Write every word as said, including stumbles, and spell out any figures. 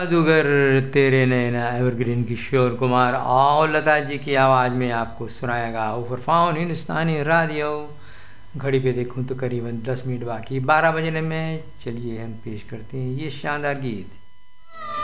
जादूगर तेरे नैना एवरग्रीन किशोर कुमार और लता जी की आवाज़ में आपको सुनाएगा ओवर फाउन हिंदुस्तानी रेडियो। घड़ी पे देखूं तो करीबन दस मिनट बाकी बारह बजने में। चलिए हम पेश करते हैं ये शानदार गीत।